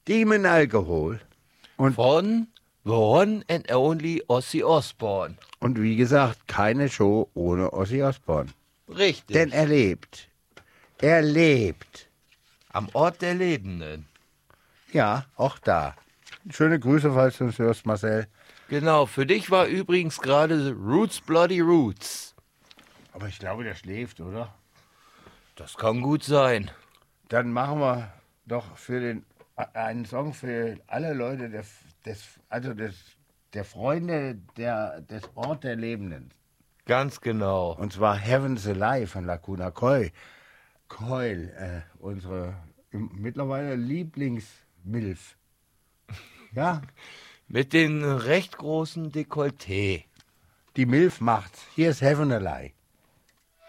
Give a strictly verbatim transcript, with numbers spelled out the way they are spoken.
Demon Alkohol. Und, Von The One and Only Ozzy Osbourne. und wie gesagt, keine Show ohne Ozzy Osbourne. Richtig. Denn er lebt. Er lebt. Am Ort der Lebenden. Ja, auch da. Schöne Grüße, falls du uns hörst, Marcel. Genau, für dich war übrigens gerade Roots Bloody Roots. Aber ich glaube, der schläft, oder? Das kann gut sein. Dann machen wir doch für den einen Song für alle Leute des, des also des, der Freunde der, des Ort der Lebenden. Ganz genau. Und zwar Heaven's Alive von Lacuna Coil. Coil, äh, unsere im, mittlerweile Lieblingsmilf. Ja, Mit den recht großen Dekolleté. die Milf macht's. Hier ist Heaven Alive.